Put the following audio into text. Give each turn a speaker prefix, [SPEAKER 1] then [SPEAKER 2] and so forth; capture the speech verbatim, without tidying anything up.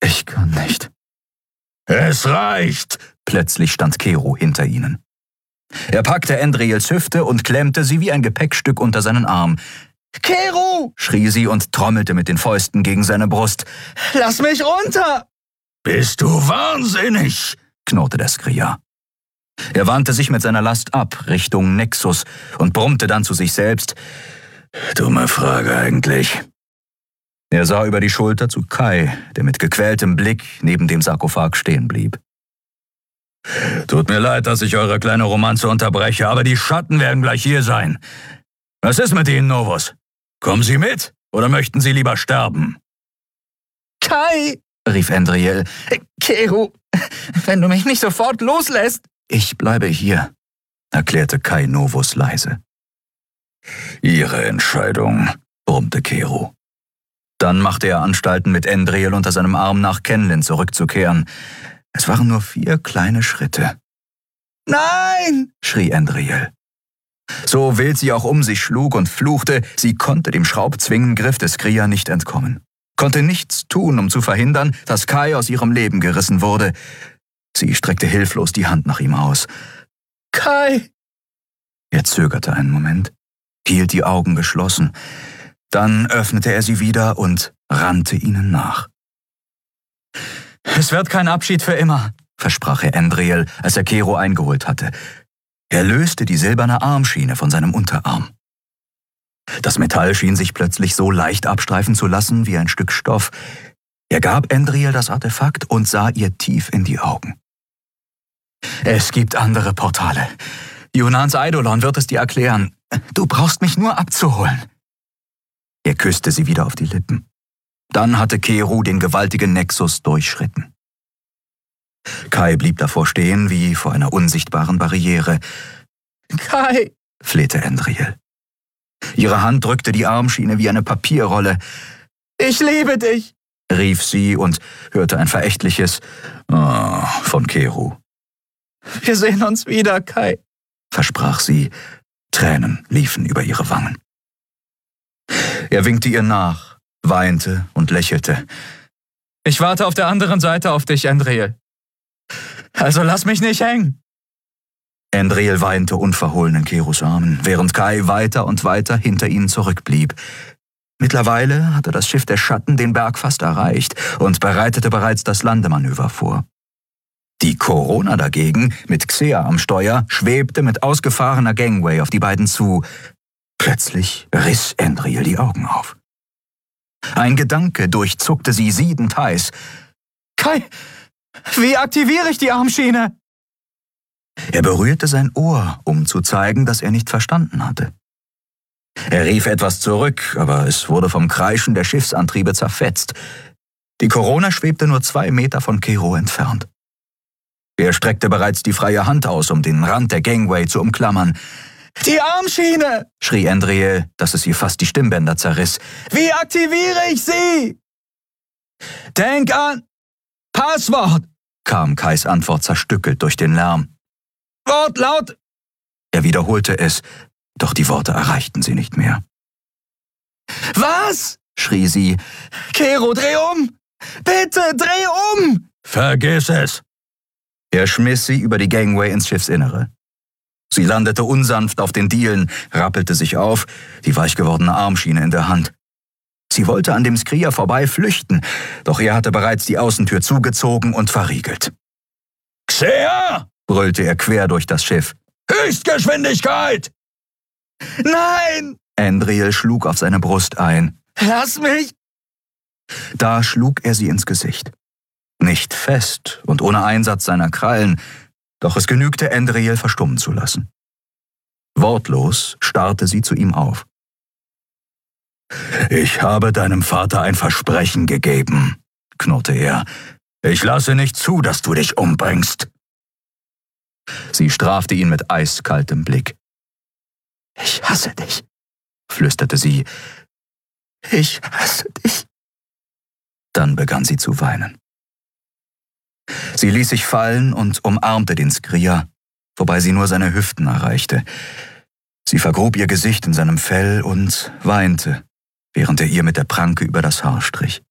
[SPEAKER 1] Ich kann nicht.
[SPEAKER 2] »Es reicht!«
[SPEAKER 1] Plötzlich stand Kero hinter ihnen. Er packte Andriels Hüfte und klemmte sie wie ein Gepäckstück unter seinen Arm. »Kero!« schrie sie und trommelte mit den Fäusten gegen seine Brust. »Lass mich runter!«
[SPEAKER 2] »Bist du wahnsinnig?«
[SPEAKER 1] knurrte der Skria. Er wandte sich mit seiner Last ab, Richtung Nexus, und brummte dann zu sich selbst.
[SPEAKER 2] »Dumme Frage eigentlich.«
[SPEAKER 1] Er sah über die Schulter zu Kai, der mit gequältem Blick neben dem Sarkophag stehen blieb.
[SPEAKER 2] »Tut mir leid, dass ich eure kleine Romanze unterbreche, aber die Schatten werden gleich hier sein. Was ist mit Ihnen, Novus? Kommen Sie mit oder möchten Sie lieber sterben?«
[SPEAKER 1] »Kai«, rief Andriel. »Kero, wenn du mich nicht sofort loslässt.« »Ich bleibe hier«, erklärte Kai Novus leise.
[SPEAKER 2] »Ihre Entscheidung«, brummte Kero.
[SPEAKER 1] Dann machte er Anstalten, mit Andriel unter seinem Arm nach Kenlin zurückzukehren. Es waren nur vier kleine Schritte. »Nein«, schrie Andriel. So wild sie auch um sich schlug und fluchte, sie konnte dem Schraubzwingengriff des Skria nicht entkommen. Konnte nichts tun, um zu verhindern, dass Kai aus ihrem Leben gerissen wurde. Sie streckte hilflos die Hand nach ihm aus. »Kai!« Er zögerte einen Moment, hielt die Augen geschlossen. Dann öffnete er sie wieder und rannte ihnen nach. »Es wird kein Abschied für immer«, versprach er Andriel, als er Kero eingeholt hatte. Er löste die silberne Armschiene von seinem Unterarm. Das Metall schien sich plötzlich so leicht abstreifen zu lassen wie ein Stück Stoff. Er gab Andriel das Artefakt und sah ihr tief in die Augen. »Es gibt andere Portale. Junans Eidolon wird es dir erklären. Du brauchst mich nur abzuholen.« Er küsste sie wieder auf die Lippen. Dann hatte Kero den gewaltigen Nexus durchschritten. Kai blieb davor stehen wie vor einer unsichtbaren Barriere. »Kai«, flehte Andriel. Ihre Hand drückte die Armschiene wie eine Papierrolle. »Ich liebe dich«, rief sie und hörte ein verächtliches »Oh« von Kero. »Wir sehen uns wieder, Kai«, versprach sie. Tränen liefen über ihre Wangen. Er winkte ihr nach, weinte und lächelte. »Ich warte auf der anderen Seite auf dich, Andriel. Also lass mich nicht hängen.« Andriel weinte unverhohlen in Keros Armen, während Kai weiter und weiter hinter ihnen zurückblieb. Mittlerweile hatte das Schiff der Schatten den Berg fast erreicht und bereitete bereits das Landemanöver vor. Die Corona dagegen, mit Xea am Steuer, schwebte mit ausgefahrener Gangway auf die beiden zu. Plötzlich riss Andriel die Augen auf. Ein Gedanke durchzuckte sie siedend heiß. »Kai, wie aktiviere ich die Armschiene?« Er berührte sein Ohr, um zu zeigen, dass er nicht verstanden hatte. Er rief etwas zurück, aber es wurde vom Kreischen der Schiffsantriebe zerfetzt. Die Corona schwebte nur zwei Meter von Kero entfernt. Er streckte bereits die freie Hand aus, um den Rand der Gangway zu umklammern. »Die Armschiene«, schrie Andriel, dass es ihr fast die Stimmbänder zerriss. »Wie aktiviere ich sie?« »Denk an Passwort«, kam Kais Antwort zerstückelt durch den Lärm. »Wortlaut!« Er wiederholte es, doch die Worte erreichten sie nicht mehr. »Was?« schrie sie. »Kero, dreh um! Bitte, dreh um!«
[SPEAKER 2] »Vergiss es!«
[SPEAKER 1] Er schmiss sie über die Gangway ins Schiffsinnere. Sie landete unsanft auf den Dielen, rappelte sich auf, die weich gewordene Armschiene in der Hand. Sie wollte an dem Skria vorbei flüchten, doch er hatte bereits die Außentür zugezogen und verriegelt.
[SPEAKER 2] »Xea!«
[SPEAKER 1] brüllte er quer durch das Schiff.
[SPEAKER 2] »Höchstgeschwindigkeit!«
[SPEAKER 1] »Nein!« Andriel schlug auf seine Brust ein. »Lass mich!« Da schlug er sie ins Gesicht. Nicht fest und ohne Einsatz seiner Krallen, doch es genügte Andriel verstummen zu lassen. Wortlos starrte sie zu ihm auf.
[SPEAKER 2] »Ich habe deinem Vater ein Versprechen gegeben«, knurrte er. »Ich lasse nicht zu, dass du dich umbringst.«
[SPEAKER 1] Sie strafte ihn mit eiskaltem Blick. »Ich hasse dich«, flüsterte sie. »Ich hasse dich.« Dann begann sie zu weinen. Sie ließ sich fallen und umarmte den Skria, wobei sie nur seine Hüften erreichte. Sie vergrub ihr Gesicht in seinem Fell und weinte, während er ihr mit der Pranke über das Haar strich.